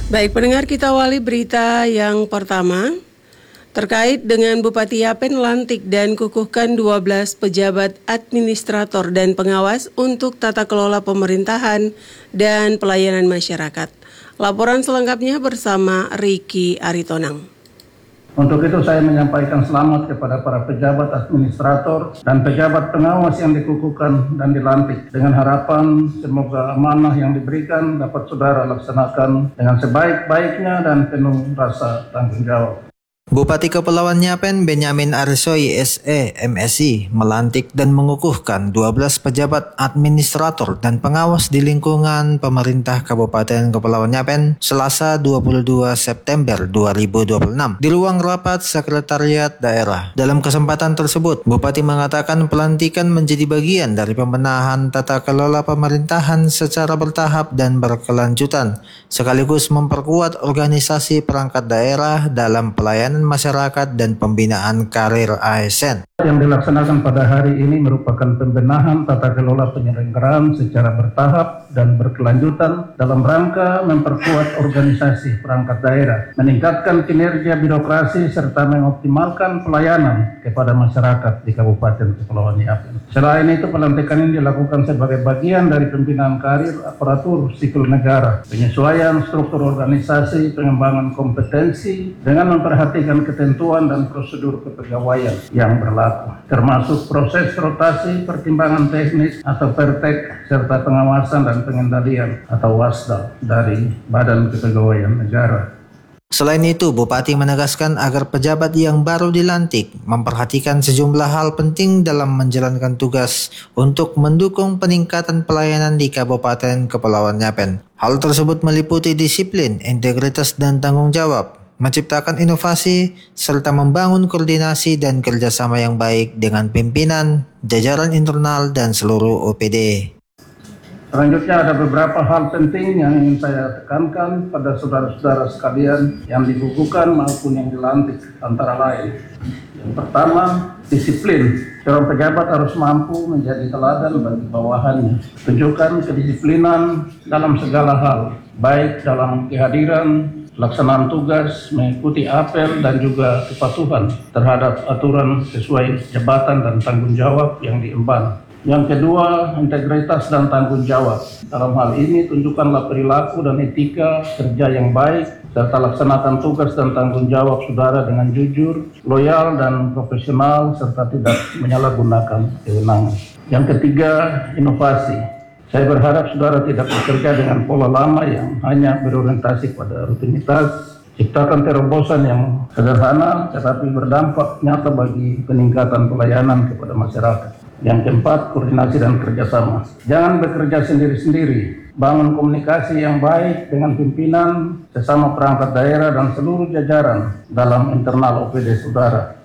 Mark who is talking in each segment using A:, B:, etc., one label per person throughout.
A: Baik pendengar, kita awali berita yang pertama terkait dengan Bupati Yapen lantik dan kukuhkan 12 pejabat administrator dan pengawas untuk tata kelola pemerintahan dan pelayanan masyarakat. Laporan selengkapnya bersama Ricky Aritonang.
B: Untuk itu saya menyampaikan selamat kepada para pejabat administrator dan pejabat pengawas yang dikukuhkan dan dilantik, dengan harapan semoga amanah yang diberikan dapat saudara laksanakan dengan sebaik-baiknya dan penuh rasa tanggung jawab.
C: Bupati Kepulauan Yapen Benyamin Arsoi SE MSI melantik dan mengukuhkan 12 pejabat administrator dan pengawas di lingkungan pemerintah Kabupaten Kepulauan Yapen Selasa 22 September 2026 di ruang rapat Sekretariat Daerah. Dalam kesempatan tersebut, Bupati mengatakan pelantikan menjadi bagian dari pembenahan tata kelola pemerintahan secara bertahap dan berkelanjutan, sekaligus memperkuat organisasi perangkat daerah dalam pelayanan masyarakat dan pembinaan karir ASN.
B: Yang dilaksanakan pada hari ini merupakan pembenahan tata kelola penyelenggaraan secara bertahap dan berkelanjutan dalam rangka memperkuat organisasi perangkat daerah, meningkatkan kinerja birokrasi serta mengoptimalkan pelayanan kepada masyarakat di Kabupaten Kepulauan Yapen. Selain itu, pelantikan ini dilakukan sebagai bagian dari pembinaan karir aparatur sipil negara, penyesuaian struktur organisasi, pengembangan kompetensi dengan memperhatikan ketentuan dan prosedur kepegawaian yang berlaku, termasuk proses rotasi, pertimbangan teknis atau pertek, serta pengawasan dan pengendalian atau wasda dari Badan Kepegawaian Negara.
C: Selain itu, Bupati menegaskan agar pejabat yang baru dilantik memperhatikan sejumlah hal penting dalam menjalankan tugas untuk mendukung peningkatan pelayanan di Kabupaten Kepulauan Yapen. Hal tersebut meliputi disiplin, integritas dan tanggung jawab, menciptakan inovasi, serta membangun koordinasi dan kerjasama yang baik dengan pimpinan, jajaran internal, dan seluruh OPD.
B: Selanjutnya ada beberapa hal penting yang ingin saya tekankan pada saudara-saudara sekalian yang dikukuhkan maupun yang dilantik, antara lain. Yang pertama, disiplin. Seorang pejabat harus mampu menjadi teladan bagi bawahannya. Tunjukkan kedisiplinan dalam segala hal, baik dalam kehadiran, pelaksanaan tugas, mengikuti apel, dan juga kepatuhan terhadap aturan sesuai jabatan dan tanggung jawab yang diemban. Yang kedua, integritas dan tanggung jawab. Dalam hal ini, tunjukkanlah perilaku dan etika kerja yang baik, serta laksanakan tugas dan tanggung jawab saudara dengan jujur, loyal, dan profesional, serta tidak menyalahgunakan kewenangan. Yang ketiga, inovasi. Saya berharap saudara tidak bekerja dengan pola lama yang hanya berorientasi pada rutinitas. Ciptakan terobosan yang sederhana tetapi berdampak nyata bagi peningkatan pelayanan kepada masyarakat. Yang keempat, koordinasi dan kerjasama. Jangan bekerja sendiri-sendiri. Bangun komunikasi yang baik dengan pimpinan, sesama perangkat daerah, dan seluruh jajaran dalam internal OPD saudara.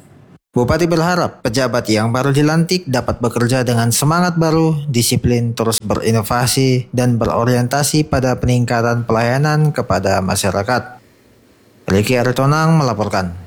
C: Bupati berharap pejabat yang baru dilantik dapat bekerja dengan semangat baru, disiplin, terus berinovasi, dan berorientasi pada peningkatan pelayanan kepada masyarakat. Ricky Aritonang melaporkan.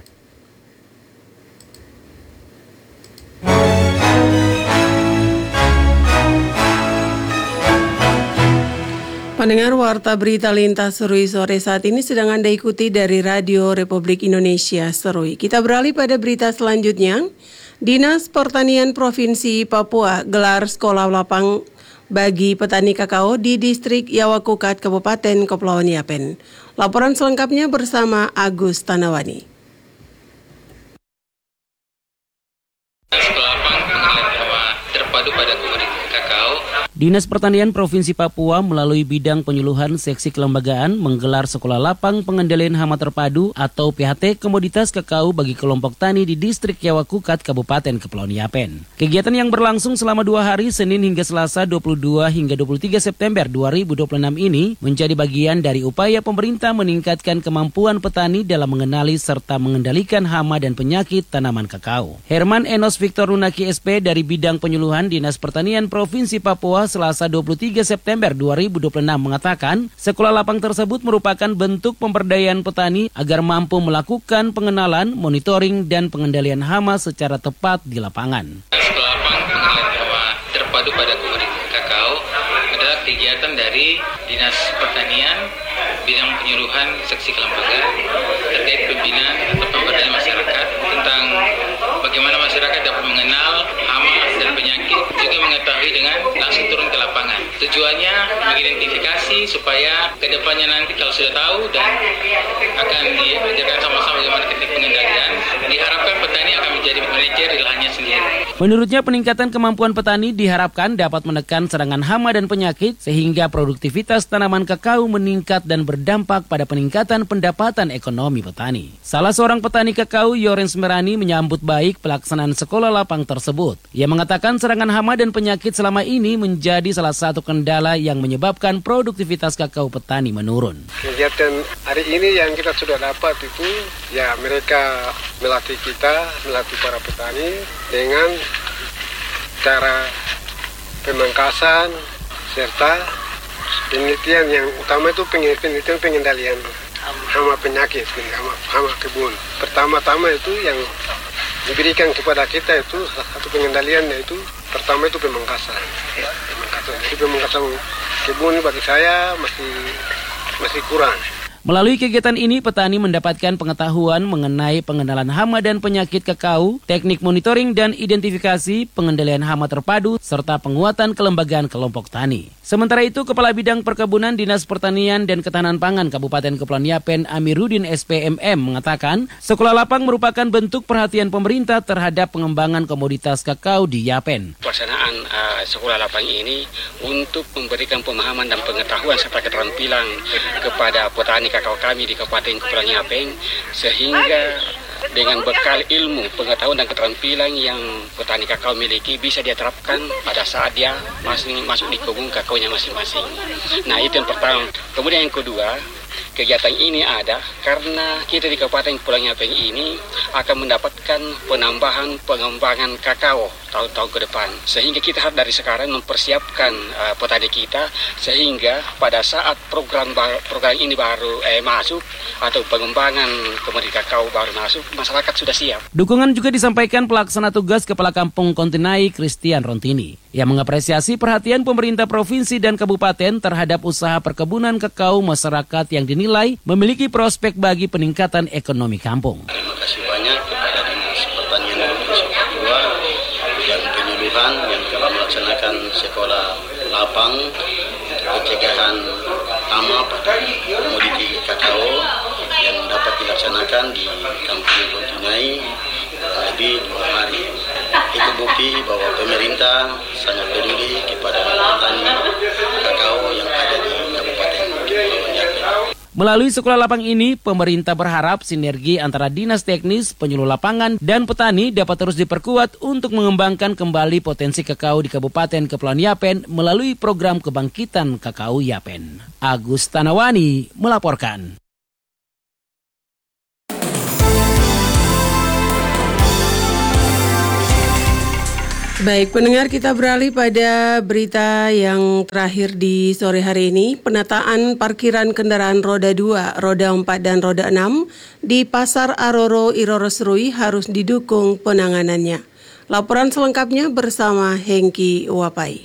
A: Pendengar, warta berita lintas Serui sore saat ini sedang Anda ikuti dari Radio Republik Indonesia Serui. Kita beralih pada berita selanjutnya. Dinas Pertanian Provinsi Papua gelar sekolah lapang bagi petani kakao di distrik Yawakukat, Kabupaten Kepulauan Yapen. Laporan selengkapnya bersama Agus Tanawani.
D: Sekolah lapang pengenalan Jawa terpadu pada komoditi kakao.
E: Dinas Pertanian Provinsi Papua melalui bidang penyuluhan seksi kelembagaan menggelar sekolah lapang pengendalian hama terpadu atau PHT komoditas kakao bagi kelompok tani di distrik Yawakukat, Kabupaten Kepulauan Yapen. Kegiatan yang berlangsung selama 2 hari, Senin hingga Selasa 22 hingga 23 September 2026 ini menjadi bagian dari upaya pemerintah meningkatkan kemampuan petani dalam mengenali serta mengendalikan hama dan penyakit tanaman kakao. Herman Enos Victor Runaki SP dari bidang penyuluhan Dinas Pertanian Provinsi Papua Selasa 23 September 2026 mengatakan, sekolah lapang tersebut merupakan bentuk pemberdayaan petani agar mampu melakukan pengenalan, monitoring, dan pengendalian hama secara tepat di lapangan.
D: Sekolah lapang pengenalan Jawa terpadu pada komoditi kakao adalah kegiatan dari Dinas Pertanian bidang penyuluhan seksi kelembagaan terkait pembinaan atau pemberdayaan masyarakat tentang bagaimana masyarakat dapat mengenal hama dan penyakit, juga mengetahui dengan langsung turun ke lapangan. Tujuannya mengidentifikasi supaya kedepannya nanti kalau sudah tahu dan akan diajarkan sama-sama bagaimana teknik pengendalian, diharapkan petani akan menjadi manajer di lahannya sendiri.
E: Menurutnya peningkatan kemampuan petani diharapkan dapat menekan serangan hama dan penyakit sehingga produktivitas tanaman kakao meningkat dan berdampak pada peningkatan pendapatan ekonomi petani. Salah seorang petani kakao, Yorens Merani, menyambut baik pelaksanaan sekolah lapang tersebut. Ia mengatakan serangan hama dan penyakit selama ini menjadi salah satu kendala yang menyebabkan produktivitas kakao petani menurun.
F: Kegiatan hari ini yang kita sudah dapat itu, ya mereka melatih para petani dengan cara pemangkasan serta penelitian yang utama itu penelitian pengendalian hama penyakit, hama kebun. Pertama-tama itu yang diberikan kepada kita itu satu pengendaliannya itu pertama itu pemangkasan. Jadi pemangkasan kebun bagi saya masih kurang.
E: Melalui kegiatan ini, petani mendapatkan pengetahuan mengenai pengenalan hama dan penyakit kakao, teknik monitoring dan identifikasi, pengendalian hama terpadu, serta penguatan kelembagaan kelompok tani. Sementara itu, Kepala Bidang Perkebunan Dinas Pertanian dan Ketahanan Pangan Kabupaten Kepulauan Yapen, Amiruddin SPMM, mengatakan sekolah lapang merupakan bentuk perhatian pemerintah terhadap pengembangan komoditas kakao di Yapen.
G: Pelaksanaan sekolah lapang ini untuk memberikan pemahaman dan pengetahuan serta keterampilan kepada petani kakao kami di Kabupaten Kepulauan Yapen, sehingga dengan bekal ilmu, pengetahuan dan keterampilan yang petani kakao miliki bisa dia terapkan pada saat dia masuk di kebun kakaonya masing-masing. Nah, itu yang pertama. Kemudian yang kedua, kegiatan ini ada karena kita di Kabupaten Kepulauan Yapen ini akan mendapatkan penambahan pengembangan kakao tahun-tahun ke depan. Sehingga kita harus dari sekarang mempersiapkan petani kita sehingga pada saat program ini baru masuk atau pengembangan komoditas kakao baru masuk, masyarakat sudah siap.
E: Dukungan juga disampaikan pelaksana tugas Kepala Kampung Kontinai Christian Rontini yang mengapresiasi perhatian pemerintah provinsi dan kabupaten terhadap usaha perkebunan kakao masyarakat yang dinilai memiliki prospek bagi peningkatan ekonomi kampung.
H: Terima kasih banyak kepada Dinas Pertanian Provinsi Papua yang penyuluhan yang telah melaksanakan sekolah lapang pencegahan hama pada komoditi kakao yang dapat dilaksanakan di Kampung Kontinai lebih 2 hari. Itu bukti bahwa pemerintah sangat peduli kepada petani kakao yang ada di Kabupaten Kepulauan Yapen.
E: Melalui sekolah lapang ini, pemerintah berharap sinergi antara dinas teknis, penyuluh lapangan, dan petani dapat terus diperkuat untuk mengembangkan kembali potensi kakao di Kabupaten Kepulauan Yapen melalui program kebangkitan kakao Yapen. Agus Tanawani melaporkan.
A: Baik, pendengar, kita beralih pada berita yang terakhir di sore hari ini. Penataan parkiran kendaraan roda 2, roda 4, dan roda 6 di Pasar Aroro, Iroro Serui harus didukung penanganannya. Laporan selengkapnya bersama Hengki Wapai.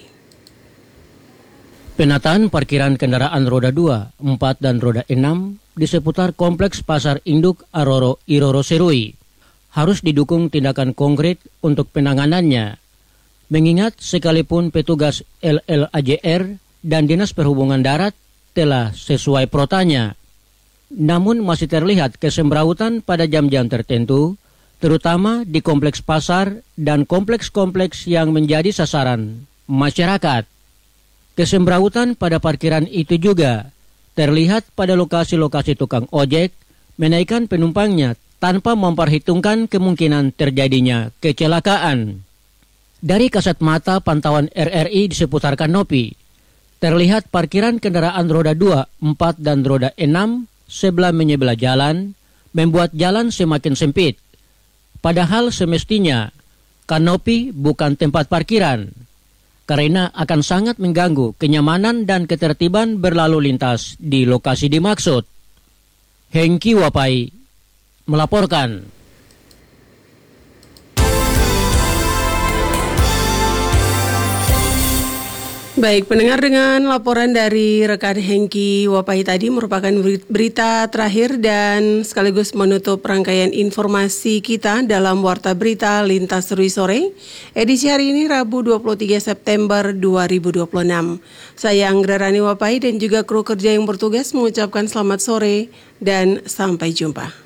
I: Penataan parkiran kendaraan roda 2, 4, dan roda 6 di seputar Kompleks Pasar Induk Aroro, Iroro Serui harus didukung tindakan konkret untuk penanganannya. Mengingat sekalipun petugas LLAJR dan Dinas Perhubungan Darat telah sesuai protanya, namun masih terlihat kesembrautan pada jam-jam tertentu, terutama di kompleks pasar dan kompleks-kompleks yang menjadi sasaran masyarakat. Kesembrautan pada parkiran itu juga terlihat pada lokasi-lokasi tukang ojek menaikkan penumpangnya tanpa memperhitungkan kemungkinan terjadinya kecelakaan. Dari kasat mata pantauan RRI di seputar Kanopi, terlihat parkiran kendaraan roda 2, 4, dan roda 6 sebelah menyebelah jalan, membuat jalan semakin sempit. Padahal semestinya, Kanopi bukan tempat parkiran, karena akan sangat mengganggu kenyamanan dan ketertiban berlalu lintas di lokasi dimaksud. Hengki Wapai melaporkan.
A: Baik, pendengar, dengan laporan dari rekan Hengki Wapai tadi merupakan berita terakhir dan sekaligus menutup rangkaian informasi kita dalam Warta Berita Lintas Serui Sore, edisi hari ini Rabu 23 September 2026. Saya Anggra Rani Wapai dan juga kru kerja yang bertugas mengucapkan selamat sore dan sampai jumpa.